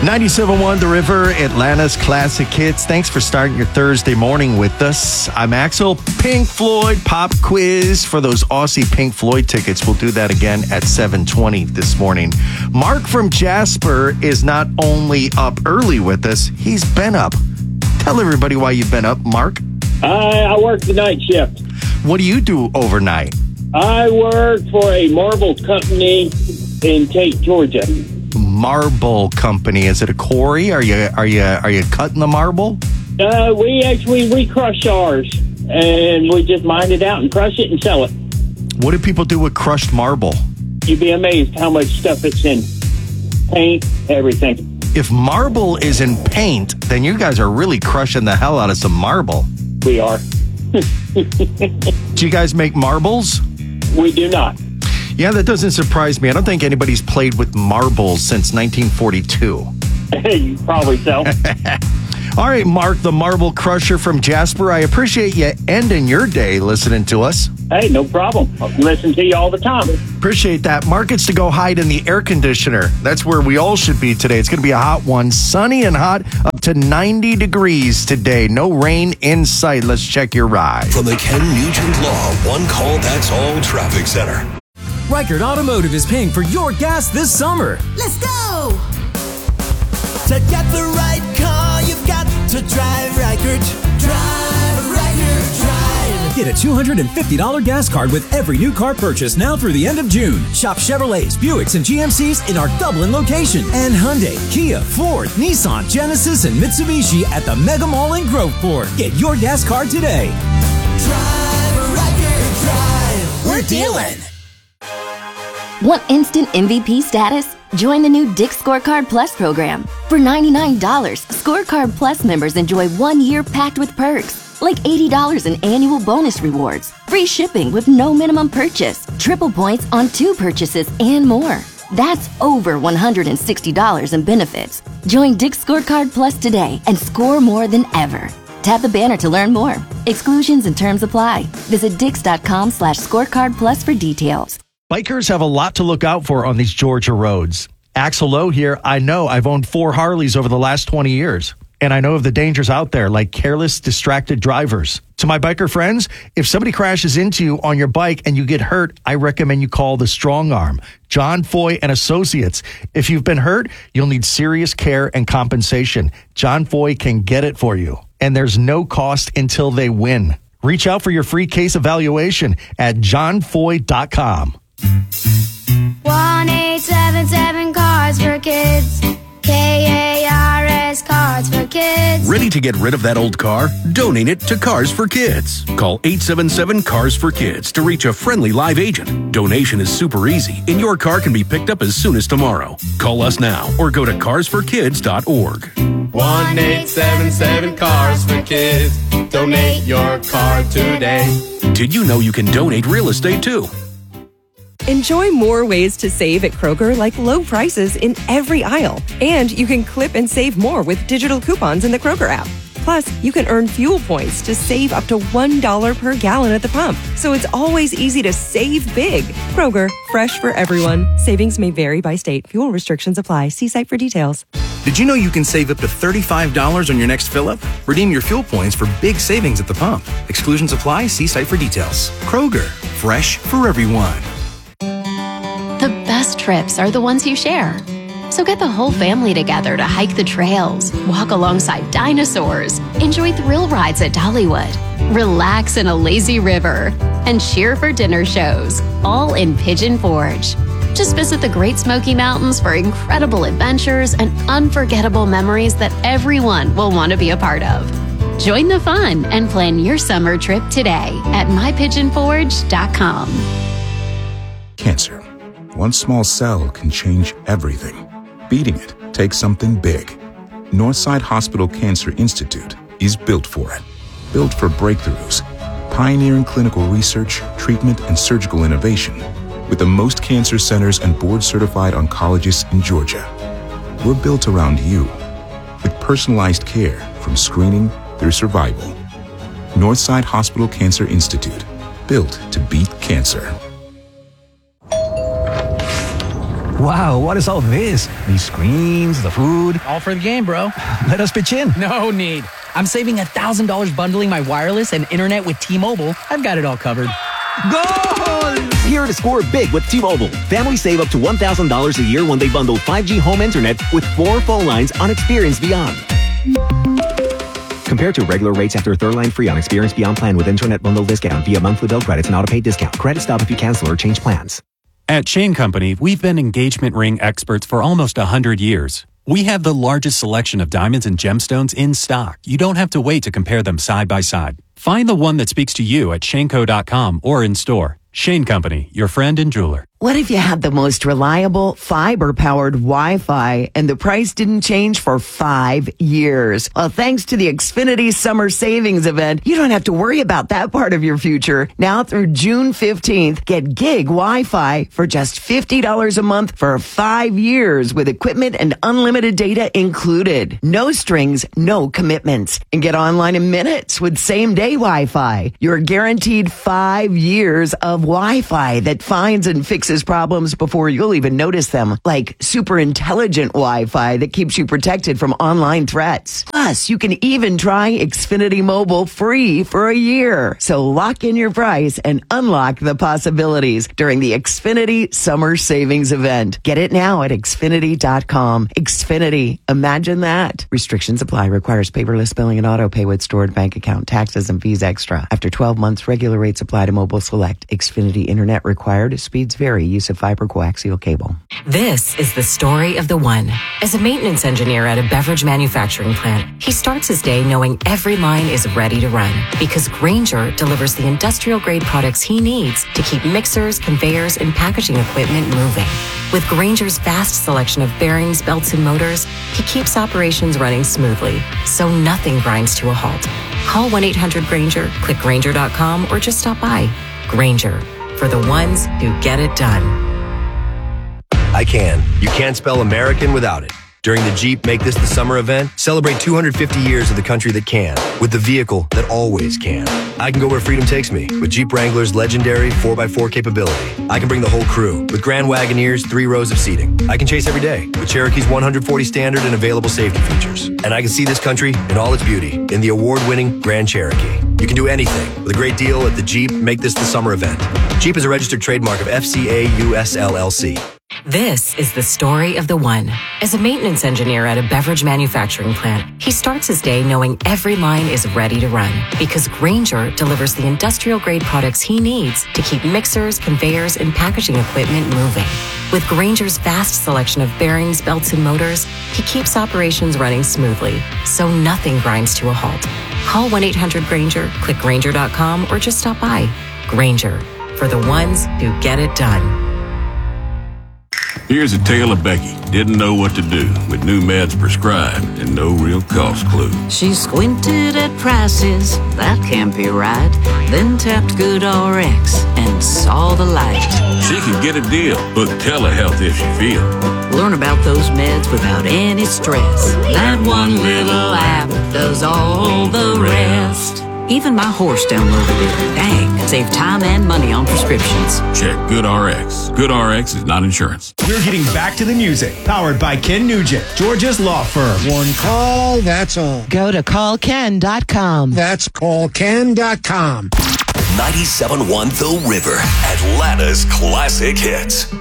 97.1 The River, Atlanta's classic hits. Thanks for starting your Thursday morning with us. I'm Axel. Pink Floyd pop quiz for those Aussie Pink Floyd tickets. We'll do that again at 7:20 this morning. Mark from Jasper is not only up early with us, he's been up. Tell everybody why you've been up, Mark. I work the night shift. What do you do overnight? I work for a marble company in Tate, Georgia. Marble company. Is it a quarry? Are you cutting the marble? We crush ours, and we just mine it out and crush it and sell it. What do people do with crushed marble? You'd be amazed how much stuff it's in. Paint, everything. If marble is in paint, then you guys are really crushing the hell out of some marble. We are. Do you guys make marbles? We do not. Yeah, that doesn't surprise me. I don't think anybody's played with marbles since 1942. You probably so. All right, Mark, the marble crusher from Jasper, I appreciate you ending your day listening to us. Hey, no problem. I'll listen to you all the time. Appreciate that. Mark gets to go hide in the air conditioner. That's where we all should be today. It's going to be a hot one. Sunny and hot, up to 90 degrees today. No rain in sight. Let's check your ride. From the Ken Nugent Law One Call That's All Traffic Center. Reichert Automotive is paying for your gas this summer. Let's go! To get the right car, you've got to drive Reichert. Drive Reichert, drive. Get a $250 gas card with every new car purchase now through the end of June. Shop Chevrolets, Buicks, and GMCs in our Dublin location. And Hyundai, Kia, Ford, Nissan, Genesis, and Mitsubishi at the Mega Mall in Groveport. Get your gas card today. Drive Reichert, drive. We're dealing. Want instant MVP status? Join the new Dick's Scorecard Plus program. For $99, Scorecard Plus members enjoy 1 year packed with perks, like $80 in annual bonus rewards, free shipping with no minimum purchase, triple points on 2 purchases, and more. That's over $160 in benefits. Join Dick's Scorecard Plus today and score more than ever. Tap the banner to learn more. Exclusions and terms apply. Visit dix.com/scorecard plus for details. Bikers have a lot to look out for on these Georgia roads. Axel Lowe here. I know I've owned 4 Harleys over the last 20 years, and I know of the dangers out there like careless, distracted drivers. To my biker friends, if somebody crashes into you on your bike and you get hurt, I recommend you call the Strong Arm, John Foy and Associates. If you've been hurt, you'll need serious care and compensation. John Foy can get it for you, and there's no cost until they win. Reach out for your free case evaluation at johnfoy.com. 1-877 Cars for Kids. KARS Cars for Kids. Ready to get rid of that old car? Donate it to Cars for Kids. Call 877 Cars for Kids to reach a friendly live agent. Donation is super easy, and your car can be picked up as soon as tomorrow. Call us now or go to carsforkids.org. 1-877 Cars for Kids. Donate your car today. Did you know you can donate real estate too? Enjoy more ways to save at Kroger, like low prices in every aisle. And you can clip and save more with digital coupons in the Kroger app. Plus, you can earn fuel points to save up to $1 per gallon at the pump. So it's always easy to save big. Kroger, fresh for everyone. Savings may vary by state. Fuel restrictions apply. See site for details. Did you know you can save up to $35 on your next fill-up? Redeem your fuel points for big savings at the pump. Exclusions apply. See site for details. Kroger, fresh for everyone. The best trips are the ones you share. So get the whole family together to hike the trails, walk alongside dinosaurs, enjoy thrill rides at Dollywood, relax in a lazy river, and cheer for dinner shows, all in Pigeon Forge. Just visit the Great Smoky Mountains for incredible adventures and unforgettable memories that everyone will want to be a part of. Join the fun and plan your summer trip today at mypigeonforge.com. Cancer. One small cell can change everything. Beating it takes something big. Northside Hospital Cancer Institute is built for it. Built for breakthroughs, pioneering clinical research, treatment, and surgical innovation, with the most cancer centers and board-certified oncologists in Georgia. We're built around you, with personalized care from screening through survival. Northside Hospital Cancer Institute, built to beat cancer. Wow, what is all this? These screens, the food. All for the game, bro. Let us pitch in. No need. I'm saving $1,000 bundling my wireless and internet with T-Mobile. I've got it all covered. Goal! Here to score big with T-Mobile. Families save up to $1,000 a year when they bundle 5G home internet with 4 phone lines on Experience Beyond. Compared to regular rates after third line free on Experience Beyond plan with internet bundle discount via monthly bill credits and auto-pay discount. Credit stop if you cancel or change plans. At Shane Company, we've been engagement ring experts for almost 100 years. We have the largest selection of diamonds and gemstones in stock. You don't have to wait to compare them side by side. Find the one that speaks to you at shaneco.com or in store. Shane Company, your friend and jeweler. What if you had the most reliable fiber-powered Wi-Fi and the price didn't change for 5 years? Well, thanks to the Xfinity Summer Savings Event, you don't have to worry about that part of your future. Now through June 15th, get gig Wi-Fi for just $50 a month for 5 years with equipment and unlimited data included. No strings, no commitments. And get online in minutes with same-day Wi-Fi. You're guaranteed 5 years of Wi-Fi that finds and fixes problems before you'll even notice them, like super intelligent Wi-Fi that keeps you protected from online threats. Plus, you can even try Xfinity Mobile free for a year. So lock in your price and unlock the possibilities during the Xfinity Summer Savings Event. Get it now at Xfinity.com. Xfinity. Imagine that. Restrictions apply. Requires paperless billing and auto pay with stored bank account, taxes, and fees extra. After 12 months, regular rates apply to Mobile Select. Xfinity Internet required. Speeds vary. Use of fiber coaxial cable. This is the story of the one. As a maintenance engineer at a beverage manufacturing plant, he starts his day knowing every line is ready to run because Grainger delivers the industrial-grade products he needs to keep mixers, conveyors, and packaging equipment moving. With Grainger's vast selection of bearings, belts, and motors, he keeps operations running smoothly, so nothing grinds to a halt. Call 1-800-GRAINGER, click Grainger.com, or just stop by. Grainger, for the ones who get it done. I can. You can't spell American without it. During the Jeep Make This the Summer event, celebrate 250 years of the country that can, with the vehicle that always can. I can go where freedom takes me, with Jeep Wrangler's legendary 4x4 capability. I can bring the whole crew, with Grand Wagoneer's 3 rows of seating. I can chase every day, with Cherokee's 140 standard and available safety features. And I can see this country in all its beauty, in the award-winning Grand Cherokee. You can do anything, with a great deal at the Jeep Make This the Summer event. Jeep is a registered trademark of FCA US LLC. This is the story of the one. As a maintenance engineer at a beverage manufacturing plant, he starts his day knowing every line is ready to run because Grainger delivers the industrial-grade products he needs to keep mixers, conveyors, and packaging equipment moving. With Grainger's vast selection of bearings, belts, and motors, he keeps operations running smoothly, so nothing grinds to a halt. Call 1-800-GRAINGER, click Grainger.com, or just stop by. Grainger, for the ones who get it done. Here's a tale of Becky. Didn't know what to do with new meds prescribed and no real cost clue. She squinted at prices, that can't be right. Then tapped GoodRx and saw the light. She can get a deal. Book telehealth if she feels. Learn about those meds without any stress. That one little app does all the rest. Even my horse downloaded it. Dang, save time and money on prescriptions. Check GoodRx. GoodRx is not insurance. We're getting back to the music. Powered by Ken Nugent, Georgia's law firm. One call, that's all. Go to callken.com. That's callken.com. 97.1 The River, Atlanta's classic hits.